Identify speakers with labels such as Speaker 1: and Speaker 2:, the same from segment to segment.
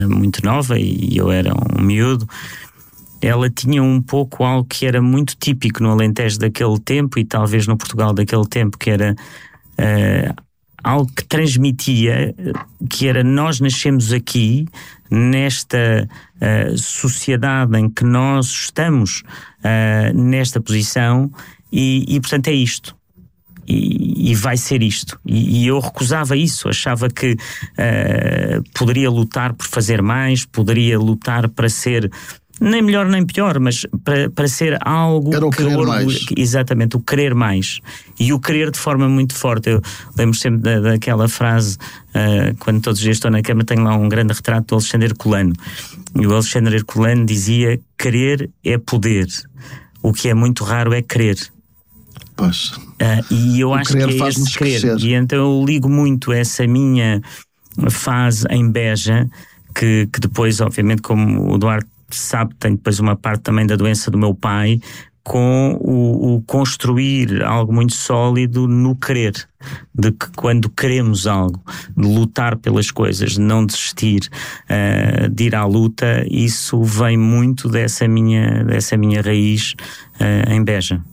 Speaker 1: muito nova e eu era um miúdo, ela tinha um pouco algo que era muito típico no Alentejo daquele tempo e talvez no Portugal daquele tempo, que era algo que transmitia, que era: nós nascemos aqui, nesta sociedade em que nós estamos nesta posição e portanto é isto. E vai ser isto. E eu recusava isso, achava que poderia lutar por fazer mais, poderia lutar para ser nem melhor nem pior, mas para ser algo
Speaker 2: era o
Speaker 1: que
Speaker 2: querer mais.
Speaker 1: Exatamente, o querer mais. E o querer de forma muito forte. Eu lembro sempre daquela frase, quando todos os dias estou na Câmara, tenho lá um grande retrato do Alexandre Herculano. E o Alexandre Herculano dizia: querer é poder, o que é muito raro é querer.
Speaker 2: Pois.
Speaker 1: E eu acho que é esse querer. E então eu ligo muito essa minha fase em Beja, que depois, obviamente, como o Duarte sabe, tem depois uma parte também da doença do meu pai, com o construir algo muito sólido no querer, de que quando queremos algo, de lutar pelas coisas, de não desistir, de ir à luta, isso vem muito dessa minha raiz em Beja.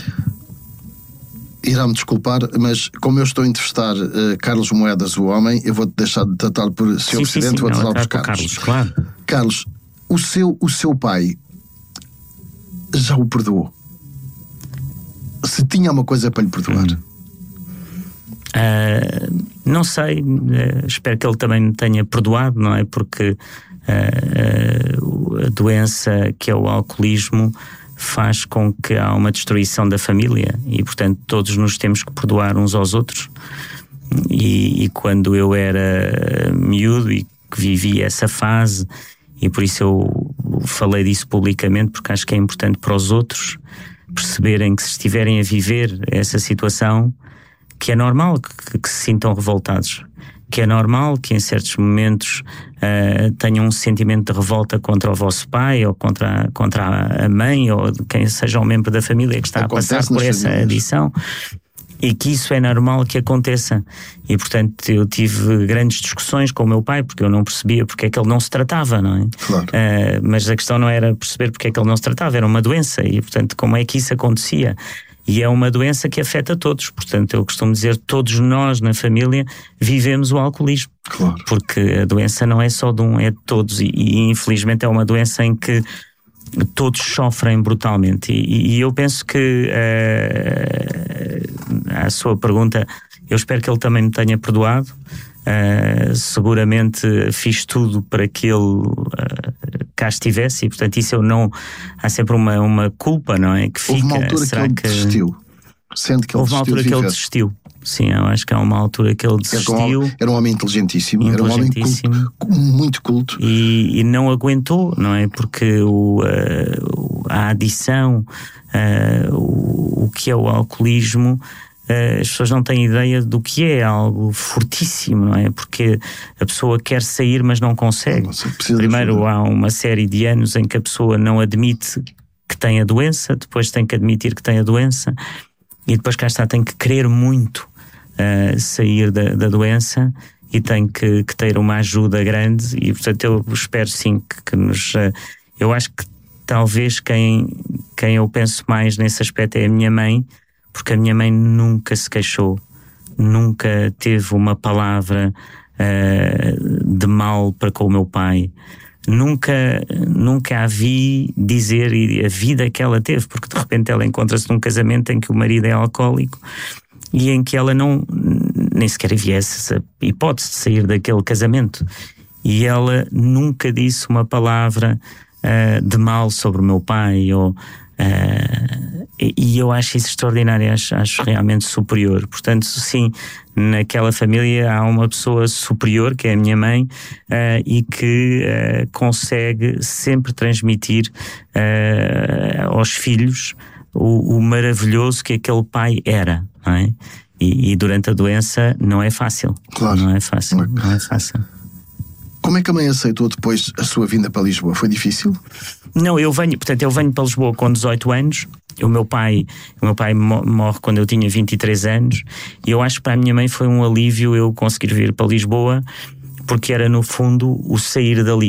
Speaker 2: Irá-me desculpar, mas como eu estou a entrevistar Carlos Moedas, o homem, eu vou-te deixar de tratar por Sr. Presidente, vou-te falar por Carlos.
Speaker 1: Claro.
Speaker 2: Carlos, o seu pai já o perdoou? Se tinha uma coisa para lhe perdoar?
Speaker 1: Não sei, espero que ele também me tenha perdoado, não é? Porque a doença que é o alcoolismo faz com que há uma destruição da família e, portanto, todos nos temos que perdoar uns aos outros. E quando eu era miúdo e que vivi essa fase, e por isso eu falei disso publicamente, porque acho que é importante para os outros perceberem que, se estiverem a viver essa situação, que é normal que se sintam revoltados, que é normal que em certos momentos tenham um sentimento de revolta contra o vosso pai ou contra a mãe ou quem seja um membro da família que está a passar por essa adição, e que isso é normal que aconteça. E portanto eu tive grandes discussões com o meu pai, porque eu não percebia porque é que ele não se tratava, não é?
Speaker 2: Claro.
Speaker 1: Mas a questão não era perceber porque é que ele não se tratava, era uma doença, e portanto como é que isso acontecia? E é uma doença que afeta todos. Portanto, eu costumo dizer, todos nós na família vivemos o alcoolismo.
Speaker 2: Claro.
Speaker 1: Porque a doença não é só de um, é de todos. E infelizmente é uma doença em que todos sofrem brutalmente. E eu penso que a sua pergunta, eu espero que ele também me tenha perdoado. Seguramente fiz tudo para que ele cá estivesse, e portanto isso eu não, há sempre uma culpa, não é? Que fica.
Speaker 2: Houve uma altura que ele desistiu. Sente que ele
Speaker 1: houve uma altura que ele desistiu. Sim, eu acho que há uma altura que ele desistiu.
Speaker 2: Era um homem inteligentíssimo. Era um homem culto, muito culto.
Speaker 1: E não aguentou, não é? Porque a adição, o que é o alcoolismo, as pessoas não têm ideia do que é algo fortíssimo, não é? Porque a pessoa quer sair, mas não consegue. Primeiro há uma série de anos em que a pessoa não admite que tem a doença, depois tem que admitir que tem a doença, e depois cá está, tem que querer muito sair da doença, e tem que ter uma ajuda grande. E portanto eu espero sim que nos... eu acho que talvez quem eu penso mais nesse aspecto é a minha mãe, porque a minha mãe nunca se queixou, nunca teve uma palavra de mal para com o meu pai, nunca a vi dizer, e a vida que ela teve, porque de repente ela encontra-se num casamento em que o marido é alcoólico e em que ela nem sequer havia essa hipótese de sair daquele casamento, e ela nunca disse uma palavra de mal sobre o meu pai, e eu acho isso extraordinário, acho realmente superior. Portanto, sim, naquela família há uma pessoa superior, que é a minha mãe, e que consegue sempre transmitir aos filhos o maravilhoso que aquele pai era, não é? E durante a doença não é fácil.
Speaker 2: Claro.
Speaker 1: Não é fácil.
Speaker 2: Como é que a mãe aceitou depois a sua vinda para Lisboa? Foi difícil?
Speaker 1: Não, eu venho para Lisboa com 18 anos. O meu pai morre quando eu tinha 23 anos, e eu acho que para a minha mãe foi um alívio eu conseguir vir para Lisboa, porque era no fundo o sair dali.